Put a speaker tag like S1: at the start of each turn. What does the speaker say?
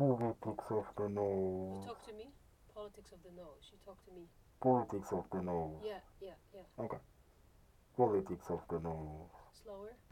S1: Politics of the
S2: You
S1: nose.
S2: talk to me. Politics of the nose. You talk to me.
S1: Politics of the nose.
S2: Yeah, yeah, yeah.
S1: Okay. Politics of the nose.
S2: Slower.